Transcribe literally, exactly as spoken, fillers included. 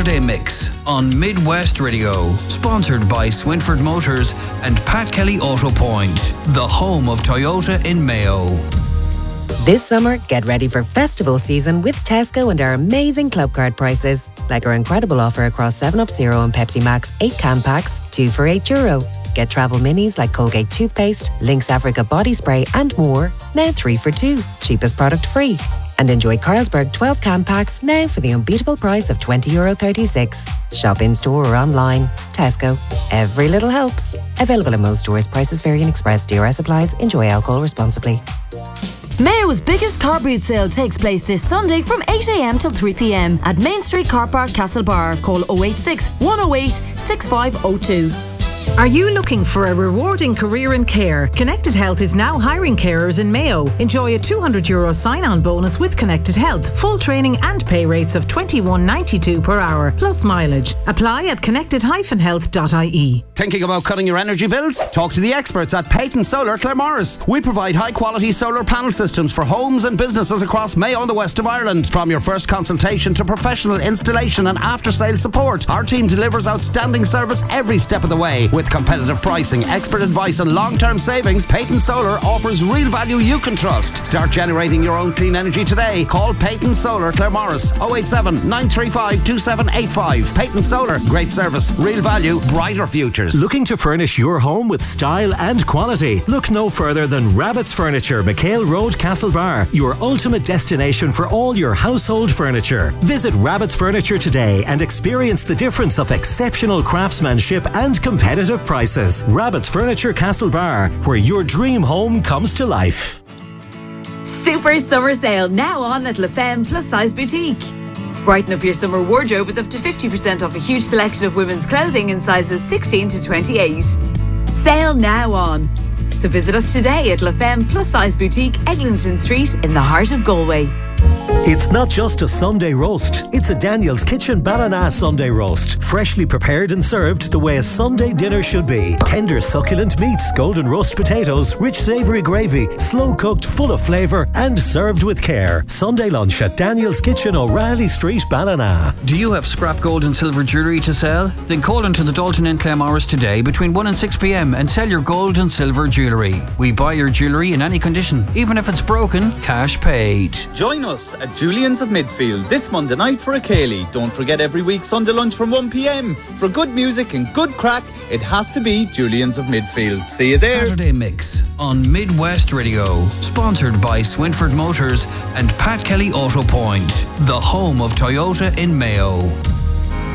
Saturday Mix on Midwest Radio, sponsored by Swinford Motors and Pat Kelly Auto Point, the home of Toyota in Mayo. This summer, get ready for festival season with Tesco and our amazing club card prices, like our incredible offer across seven up Zero and Pepsi Max eight can packs, two for eight euro. Get travel minis like Colgate toothpaste, Lynx Africa body spray and more, now three for two, cheapest product free. And enjoy Carlsberg twelve can packs now for the unbeatable price of twenty euro thirty-six. Shop in store or online. Tesco. Every little helps. Available in most stores. Prices vary in Express. D R S applies. Enjoy alcohol responsibly. Mayo's biggest car boot sale takes place this Sunday from eight a m till three p m at Main Street Car Park, Castlebar. Call oh eight six, one oh eight, six five oh two. Are you looking for a rewarding career in care? Connected Health is now hiring carers in Mayo. Enjoy a two hundred euro sign-on bonus with Connected Health. Full training and pay rates of twenty-one ninety-two per hour, plus mileage. Apply at connected dash health dot I E. Thinking about cutting your energy bills? Talk to the experts at Peyton Solar Claremorris. We provide high-quality solar panel systems for homes and businesses across Mayo and the west of Ireland. From your first consultation to professional installation and after-sale support, our team delivers outstanding service every step of the way. With competitive pricing, expert advice and long-term savings, Peyton Solar offers real value you can trust. Start generating your own clean energy today. Call Peyton Solar Claremorris oh eight seven, nine three five, two seven eight five. Peyton Solar, great service, real value, brighter futures. Looking to furnish your home with style and quality? Look no further than Rabbit's Furniture, McHale Road, Castlebar, your ultimate destination for all your household furniture. Visit Rabbit's Furniture today and experience the difference of exceptional craftsmanship and competitive prices. Rabbit's Furniture, Castlebar, where your dream home comes to life. Super summer sale now on at La Femme Plus Size Boutique. Brighten up your summer wardrobe with up to fifty percent off a huge selection of women's clothing in sizes sixteen to twenty-eight. Sale now on. So visit us today at La Femme Plus Size Boutique, Eglinton Street in the heart of Galway. It's not just a Sunday roast, it's a Daniel's Kitchen Ballina Sunday roast. Freshly prepared and served the way a Sunday dinner should be. Tender succulent meats, golden roast potatoes, rich savoury gravy, slow cooked, full of flavour and served with care. Sunday lunch at Daniel's Kitchen, O'Reilly Street, Ballina. Do you have scrap gold and silver jewellery to sell? Then call into the Dalton in Claremorris today between one and six p m and sell your gold and silver jewellery. We buy your jewellery in any condition, even if it's broken, cash paid. Join us at Julian's of Midfield this Monday night for a Cayley. Don't forget every week Sunday lunch from one p m. For good music and good crack, it has to be Julian's of Midfield. See you there. Saturday Mix on Midwest Radio, sponsored by Swinford Motors and Pat Kelly Auto Point, the home of Toyota in Mayo.